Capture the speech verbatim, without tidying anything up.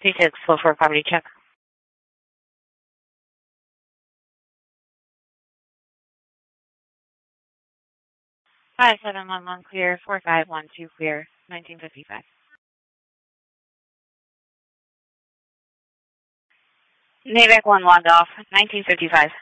three six four four property check. five seven one one clear, four five one two clear, nineteen fifty-five. Navec one logged off, nineteen fifty-five.